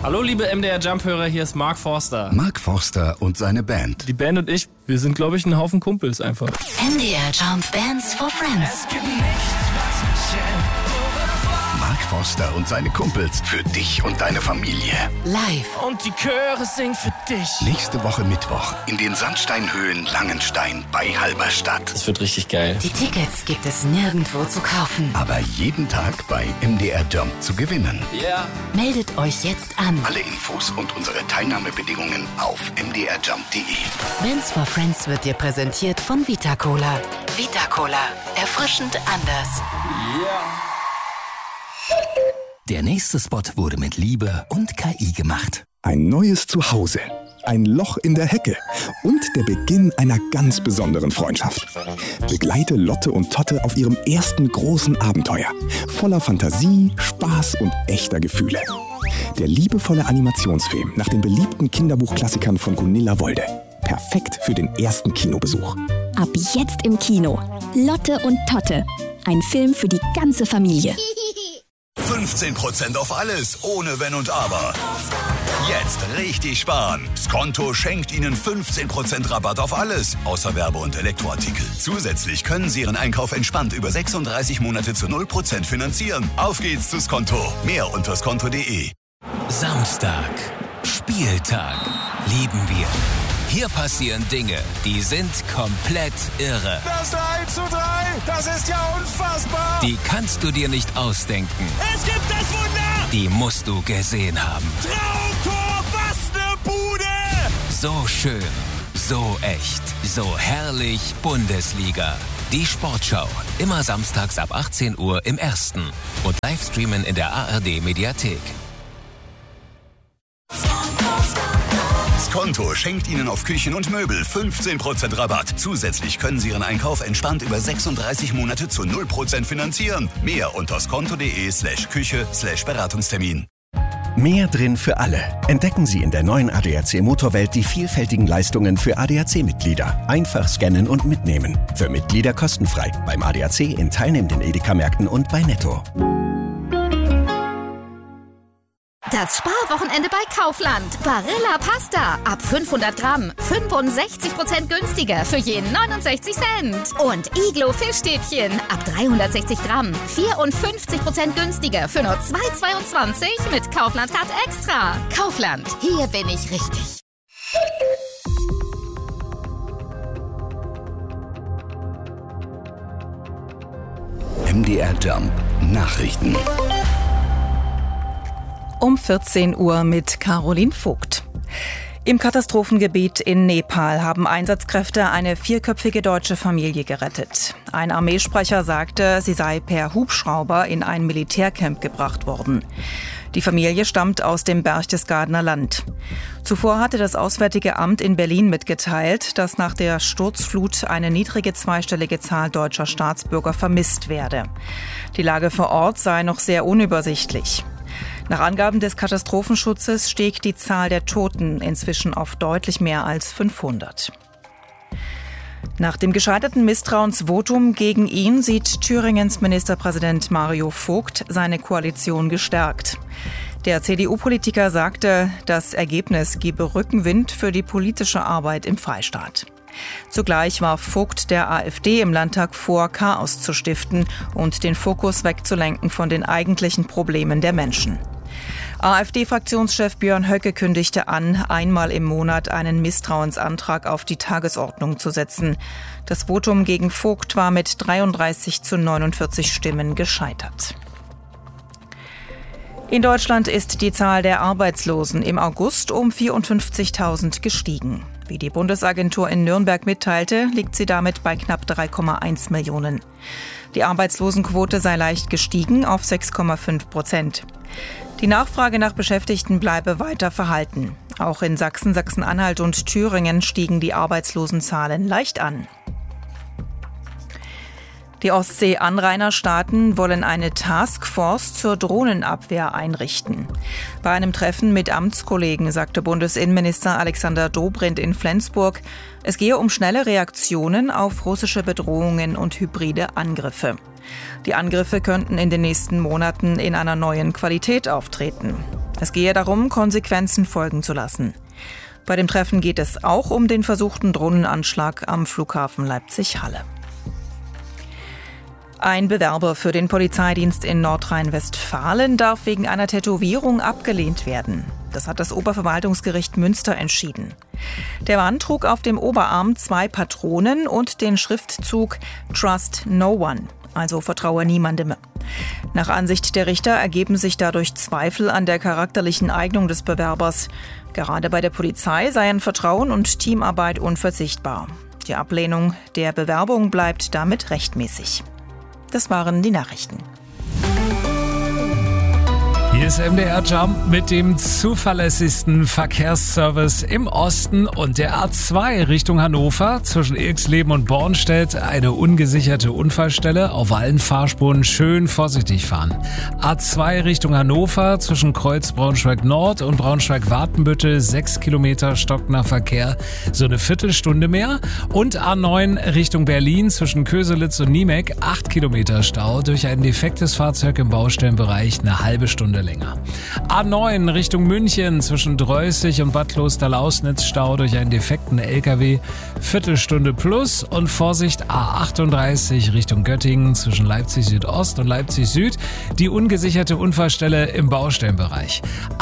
Hallo liebe MDR Jump-Hörer, hier ist Mark Forster. Mark Forster und seine Band. Die Band und ich, wir sind glaube ich ein Haufen Kumpels einfach. MDR Jump Bands for Friends. Mark Forster und seine Kumpels für dich und deine Familie. Live. Und die Chöre singen für dich. Nächste Woche Mittwoch in den Sandsteinhöhlen Langenstein bei Halberstadt. Das wird richtig geil. Die Tickets gibt es nirgendwo zu kaufen. Aber jeden Tag bei MDR Jump zu gewinnen. Ja. Yeah. Meldet euch jetzt an. Alle Infos und unsere Teilnahmebedingungen auf mdrjump.de. Bands for Friends wird dir präsentiert von Vita Cola. Vita Cola. Erfrischend anders. Ja. Yeah. Der nächste Spot wurde mit Liebe und KI gemacht. Ein neues Zuhause, ein Loch in der Hecke und der Beginn einer ganz besonderen Freundschaft. Begleite Lotte und Totte auf ihrem ersten großen Abenteuer. Voller Fantasie, Spaß und echter Gefühle. Der liebevolle Animationsfilm nach den beliebten Kinderbuchklassikern von Gunilla Wolde. Perfekt für den ersten Kinobesuch. Ab jetzt im Kino. Lotte und Totte. Ein Film für die ganze Familie. 15% auf alles, ohne Wenn und Aber. Jetzt richtig sparen. Skonto schenkt Ihnen 15% Rabatt auf alles, außer Werbe- und Elektroartikel. Zusätzlich können Sie Ihren Einkauf entspannt über 36 Monate zu 0% finanzieren. Auf geht's zu Skonto. Mehr unter skonto.de. Samstag. Spieltag. Lieben wir. Hier passieren Dinge, die sind komplett irre. Das 3:3, das ist ja unfassbar. Die kannst du dir nicht ausdenken. Es gibt das Wunder. Die musst du gesehen haben. Traumtor, was ne Bude. So schön, so echt, so herrlich Bundesliga. Die Sportschau, immer samstags ab 18 Uhr im Ersten und Livestreamen in der ARD Mediathek. Skonto schenkt Ihnen auf Küchen und Möbel 15% Rabatt. Zusätzlich können Sie Ihren Einkauf entspannt über 36 Monate zu 0% finanzieren. Mehr unter skonto.de/Küche/Beratungstermin. Mehr drin für alle. Entdecken Sie in der neuen ADAC Motorwelt die vielfältigen Leistungen für ADAC-Mitglieder. Einfach scannen und mitnehmen. Für Mitglieder kostenfrei. Beim ADAC in teilnehmenden Edeka-Märkten und bei Netto. Das Sparwochenende bei Kaufland. Barilla Pasta. Ab 500 Gramm. 65% günstiger für je 69 Cent. Und Iglo Fischstäbchen. Ab 360 Gramm. 54% günstiger für nur 2,22 mit Kaufland Card Extra. Kaufland. Hier bin ich richtig. MDR Jump Nachrichten. Um 14 Uhr mit Caroline Vogt. Im Katastrophengebiet in Nepal haben Einsatzkräfte eine 4-köpfige deutsche Familie gerettet. Ein Armeesprecher sagte, sie sei per Hubschrauber in ein Militärcamp gebracht worden. Die Familie stammt aus dem Berchtesgadener Land. Zuvor hatte das Auswärtige Amt in Berlin mitgeteilt, dass nach der Sturzflut eine niedrige zweistellige Zahl deutscher Staatsbürger vermisst werde. Die Lage vor Ort sei noch sehr unübersichtlich. Nach Angaben des Katastrophenschutzes stieg die Zahl der Toten inzwischen auf deutlich mehr als 500. Nach dem gescheiterten Misstrauensvotum gegen ihn sieht Thüringens Ministerpräsident Mario Vogt seine Koalition gestärkt. Der CDU-Politiker sagte, das Ergebnis gebe Rückenwind für die politische Arbeit im Freistaat. Zugleich warf Vogt der AfD im Landtag vor, Chaos zu stiften und den Fokus wegzulenken von den eigentlichen Problemen der Menschen. AfD-Fraktionschef Björn Höcke kündigte an, einmal im Monat einen Misstrauensantrag auf die Tagesordnung zu setzen. Das Votum gegen Vogt war mit 33:49 Stimmen gescheitert. In Deutschland ist die Zahl der Arbeitslosen im August um 54.000 gestiegen. Wie die Bundesagentur in Nürnberg mitteilte, liegt sie damit bei knapp 3,1 Millionen. Die Arbeitslosenquote sei leicht gestiegen auf 6,5%. Die Nachfrage nach Beschäftigten bleibe weiter verhalten. Auch in Sachsen, Sachsen-Anhalt und Thüringen stiegen die Arbeitslosenzahlen leicht an. Die Ostsee-Anrainerstaaten wollen eine Taskforce zur Drohnenabwehr einrichten. Bei einem Treffen mit Amtskollegen sagte Bundesinnenminister Alexander Dobrindt in Flensburg, es gehe um schnelle Reaktionen auf russische Bedrohungen und hybride Angriffe. Die Angriffe könnten in den nächsten Monaten in einer neuen Qualität auftreten. Es gehe darum, Konsequenzen folgen zu lassen. Bei dem Treffen geht es auch um den versuchten Drohnenanschlag am Flughafen Leipzig-Halle. Ein Bewerber für den Polizeidienst in Nordrhein-Westfalen darf wegen einer Tätowierung abgelehnt werden. Das hat das Oberverwaltungsgericht Münster entschieden. Der Mann trug auf dem Oberarm 2 Patronen und den Schriftzug Trust No One, also vertraue niemandem. Nach Ansicht der Richter ergeben sich dadurch Zweifel an der charakterlichen Eignung des Bewerbers. Gerade bei der Polizei seien Vertrauen und Teamarbeit unverzichtbar. Die Ablehnung der Bewerbung bleibt damit rechtmäßig. Das waren die Nachrichten. Hier ist MDR Jump mit dem zuverlässigsten Verkehrsservice im Osten und der A2 Richtung Hannover zwischen Irxleben und Bornstedt eine ungesicherte Unfallstelle. Auf allen Fahrspuren schön vorsichtig fahren. A2 Richtung Hannover zwischen Kreuz Braunschweig Nord und Braunschweig-Wartenbüttel 6 Kilometer stockender Verkehr, so eine Viertelstunde mehr. Und A9 Richtung Berlin zwischen Köselitz und Niemek 8 Kilometer Stau durch ein defektes Fahrzeug im Baustellenbereich eine halbe Stunde länger. A9 Richtung München zwischen Dreußig und Bad Klosterlausnitz Stau durch einen defekten LKW, Viertelstunde plus und Vorsicht A38 Richtung Göttingen zwischen Leipzig Südost und Leipzig Süd, die ungesicherte Unfallstelle im Baustellenbereich.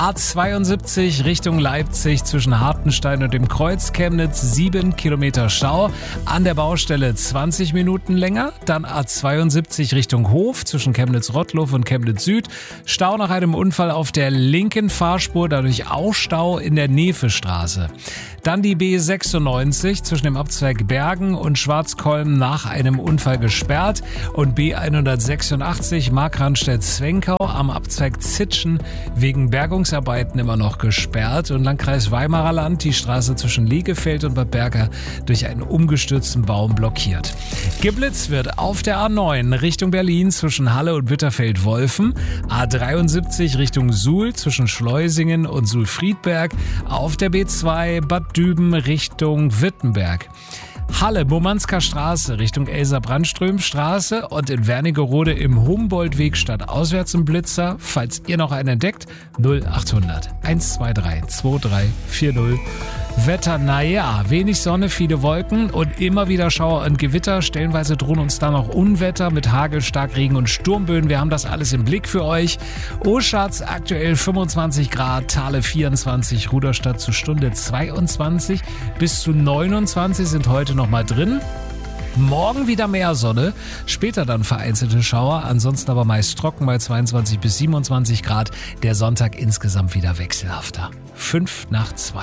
A72 Richtung Leipzig zwischen Hartenstein und dem Kreuz Chemnitz 7 Kilometer Stau, an der Baustelle 20 Minuten länger, dann A72 Richtung Hof zwischen Chemnitz-Rottloff und Chemnitz Süd, Stau nach einem Unfall auf der linken Fahrspur, dadurch auch Stau in der Nefestraße. Dann die B96 zwischen dem Abzweig Bergen und Schwarzkolm nach einem Unfall gesperrt und B186 Markranstädt-Zwenkau am Abzweig Zitschen wegen Bergungsarbeiten immer noch gesperrt und Landkreis Weimarer Land die Straße zwischen Liegefeld und Bad Berka durch einen umgestürzten Baum blockiert. Geblitzt wird auf der A9 Richtung Berlin zwischen Halle und Bitterfeld-Wolfen, A73 Richtung Suhl zwischen Schleusingen und Suhl-Friedberg, auf der B2 Bad Düben Richtung Wittenberg. Halle, Bomansker Straße Richtung Elsa-Brandström-Straße und in Wernigerode im Humboldtweg statt auswärts im Blitzer. Falls ihr noch einen entdeckt, 0800 123 2340. Wetter, naja, wenig Sonne, viele Wolken und immer wieder Schauer und Gewitter. Stellenweise drohen uns da noch Unwetter mit Hagel, Starkregen und Sturmböen. Wir haben das alles im Blick für euch. Oschatz aktuell 25 Grad, Thale 24, Ruderstadt zu Stunde 22, bis zu 29 sind heute noch mal drin. Morgen wieder mehr Sonne, später dann vereinzelte Schauer, ansonsten aber meist trocken bei 22 bis 27 Grad. Der Sonntag insgesamt wieder wechselhafter. 5:02.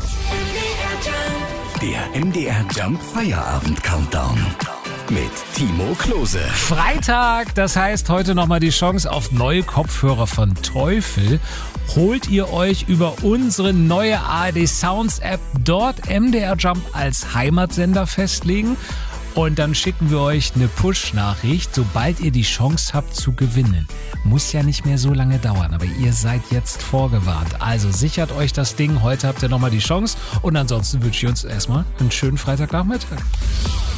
Der MDR Jump Feierabend Countdown mit Timo Klose. Freitag, das heißt heute nochmal die Chance auf neue Kopfhörer von Teufel. Holt ihr euch über unsere neue ARD Sounds App dort MDR Jump als Heimatsender festlegen. Und dann schicken wir euch eine Push-Nachricht, sobald ihr die Chance habt zu gewinnen. Muss ja nicht mehr so lange dauern, aber ihr seid jetzt vorgewarnt. Also sichert euch das Ding, heute habt ihr nochmal die Chance. Und ansonsten wünsche ich uns erstmal einen schönen Freitagnachmittag.